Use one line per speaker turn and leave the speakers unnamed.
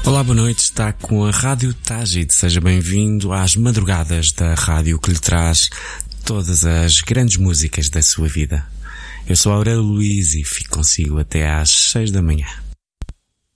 Olá, boa noite, está com a Rádio Tágide. Seja bem-vindo às madrugadas da rádio que lhe traz todas as grandes músicas da sua vida. Eu sou Aurélio Luís e fico consigo até às 6 da manhã.